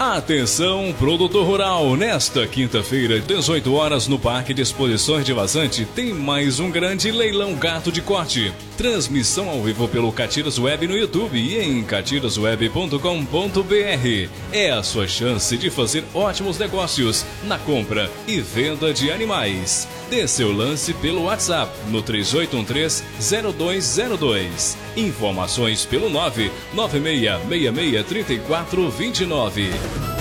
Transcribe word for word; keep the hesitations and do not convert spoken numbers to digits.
Atenção, produtor rural, nesta quinta-feira, dezoito horas, no Parque de Exposições de Vazante, tem mais um grande leilão gato de corte. Transmissão ao vivo pelo Catiras Web no YouTube e em catiras web ponto com ponto br. É a sua chance de fazer ótimos negócios na compra e venda de animais. Dê seu lance pelo WhatsApp no três oito um três, zero dois zero dois. Informações pelo nove nove seis seis seis, três quatro dois nove.